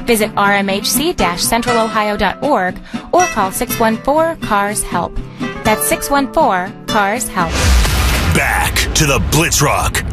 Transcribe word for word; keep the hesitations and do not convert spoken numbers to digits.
Visit r m h c dash central ohio dot org or call six one four, C A R S, HELP. That's six one four, C A R S, HELP. Back to the Blitz Rock